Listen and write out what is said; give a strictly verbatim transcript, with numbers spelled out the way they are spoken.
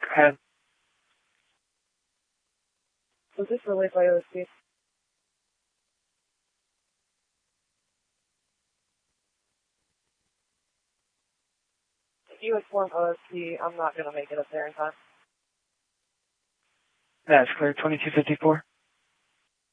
Head. Was this relayed by O S P? If you inform O S P, I'm not going to make it up there in time. That's clear, twenty-two fifty-four.